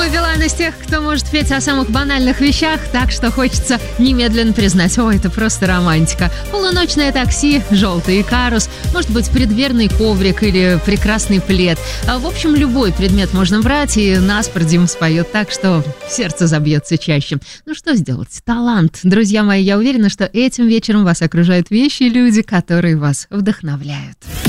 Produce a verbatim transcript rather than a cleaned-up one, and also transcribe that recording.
Билан из тех, кто может петь о самых банальных вещах, так что хочется немедленно признать: ой, это просто романтика. Полуночное такси, желтый икарус, может быть, предверный коврик или прекрасный плед. В общем, любой предмет можно брать, и наспор Дима споет так, что сердце забьется чаще. Ну что сделать? Талант. Друзья мои, я уверена, что этим вечером вас окружают вещи и люди, которые вас вдохновляют.